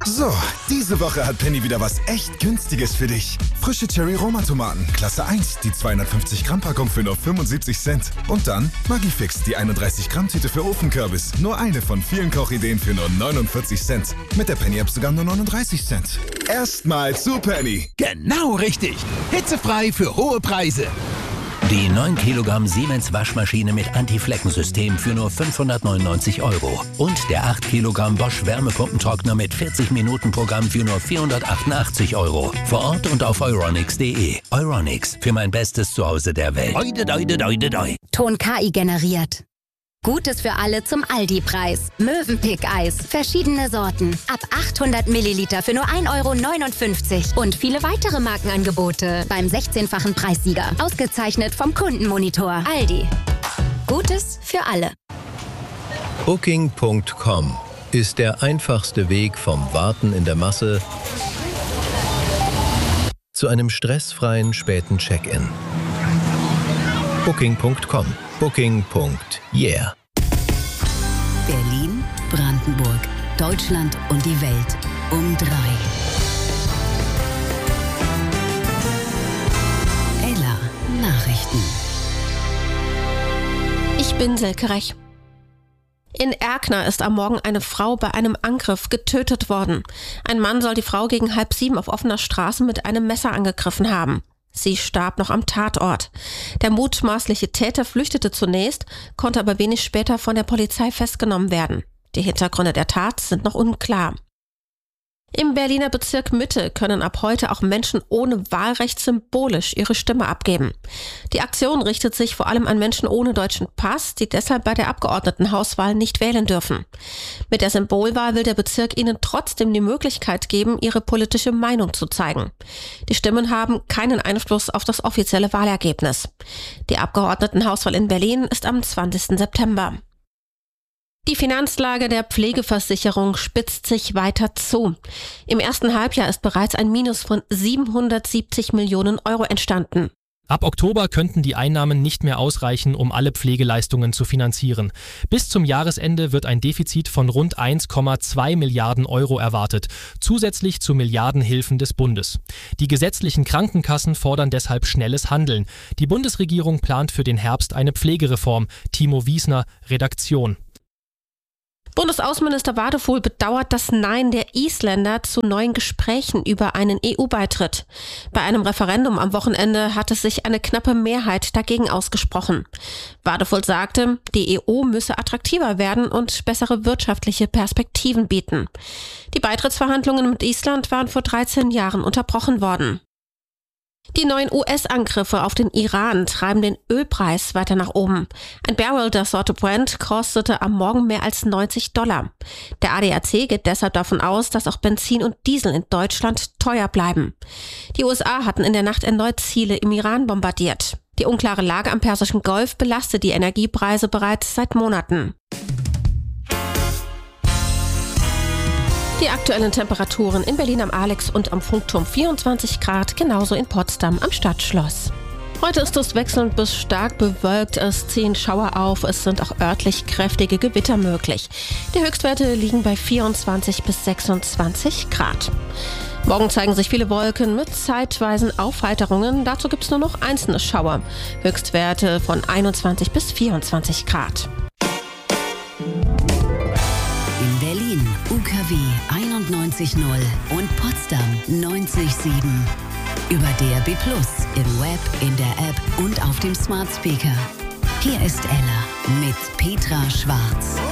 So, diese Woche hat Penny wieder was echt Günstiges für dich. Frische Cherry-Roma-Tomaten, Klasse 1, die 250-Gramm-Packung für nur 75 Cent. Und dann Maggi-Fix, die 31-Gramm-Tüte für Ofenkürbis. Nur eine von vielen Kochideen für nur 49 Cent. Mit der Penny-App sogar nur 39 Cent. Erstmal zu Penny. Genau richtig. Hitzefrei für hohe Preise. Die 9 Kilogramm Siemens Waschmaschine mit Anti-Flecken-System für nur 599 €. Und der 8 Kilogramm Bosch Wärmepumpentrockner mit 40-Minuten-Programm für nur 488 €. Vor Ort und auf euronics.de. Euronics, für mein bestes Zuhause der Welt. Ton KI generiert. Gutes für alle zum Aldi-Preis. Mövenpick-Eis. Verschiedene Sorten. Ab 800 Milliliter für nur 1,59 €. Und viele weitere Markenangebote beim 16-fachen Preissieger. Ausgezeichnet vom Kundenmonitor. Aldi. Gutes für alle. Booking.com ist der einfachste Weg vom Warten in der Masse zu einem stressfreien späten Check-in. Booking.com. Booking.yeah. Berlin, Brandenburg, Deutschland und die Welt um 3. Ella Nachrichten. Ich bin Silke Rech. In Erkner ist am Morgen eine Frau bei einem Angriff getötet worden. Ein Mann soll die Frau gegen 6:30 auf offener Straße mit einem Messer angegriffen haben. Sie starb noch am Tatort. Der mutmaßliche Täter flüchtete zunächst, konnte aber wenig später von der Polizei festgenommen werden. Die Hintergründe der Tat sind noch unklar. Im Berliner Bezirk Mitte können ab heute auch Menschen ohne Wahlrecht symbolisch ihre Stimme abgeben. Die Aktion richtet sich vor allem an Menschen ohne deutschen Pass, die deshalb bei der Abgeordnetenhauswahl nicht wählen dürfen. Mit der Symbolwahl will der Bezirk ihnen trotzdem die Möglichkeit geben, ihre politische Meinung zu zeigen. Die Stimmen haben keinen Einfluss auf das offizielle Wahlergebnis. Die Abgeordnetenhauswahl in Berlin ist am 20. September. Die Finanzlage der Pflegeversicherung spitzt sich weiter zu. Im ersten Halbjahr ist bereits ein Minus von 770 Millionen € entstanden. Ab Oktober könnten die Einnahmen nicht mehr ausreichen, um alle Pflegeleistungen zu finanzieren. Bis zum Jahresende wird ein Defizit von rund 1,2 Milliarden € erwartet, zusätzlich zu Milliardenhilfen des Bundes. Die gesetzlichen Krankenkassen fordern deshalb schnelles Handeln. Die Bundesregierung plant für den Herbst eine Pflegereform. Timo Wiesner, Redaktion. Bundesaußenminister Wadefuhl bedauert das Nein der Isländer zu neuen Gesprächen über einen EU-Beitritt. Bei einem Referendum am Wochenende hatte sich eine knappe Mehrheit dagegen ausgesprochen. Wadefuhl sagte, die EU müsse attraktiver werden und bessere wirtschaftliche Perspektiven bieten. Die Beitrittsverhandlungen mit Island waren vor 13 Jahren unterbrochen worden. Die neuen US-Angriffe auf den Iran treiben den Ölpreis weiter nach oben. Ein Barrel der Sorte Brent kostete am Morgen mehr als $90. Der ADAC geht deshalb davon aus, dass auch Benzin und Diesel in Deutschland teuer bleiben. Die USA hatten in der Nacht erneut Ziele im Iran bombardiert. Die unklare Lage am Persischen Golf belastet die Energiepreise bereits seit Monaten. Die aktuellen Temperaturen in Berlin am Alex und am Funkturm 24 Grad, genauso in Potsdam am Stadtschloss. Heute ist es wechselnd bis stark bewölkt, es ziehen Schauer auf, es sind auch örtlich kräftige Gewitter möglich. Die Höchstwerte liegen bei 24 bis 26 Grad. Morgen zeigen sich viele Wolken mit zeitweisen Aufheiterungen, dazu gibt es nur noch einzelne Schauer. Höchstwerte von 21 bis 24 Grad. In Berlin UKW 91.0 und Potsdam 90.7. Über DAB+, im Web, in der App und auf dem Smart Speaker. Hier ist Ella mit Petra Schwarz.